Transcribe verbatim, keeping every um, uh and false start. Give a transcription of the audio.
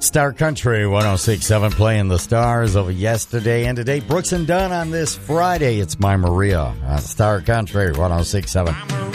Star Country one oh six point seven playing the stars of yesterday and today. Brooks and Dunn on this Friday. It's My Maria on Star Country one oh six point seven.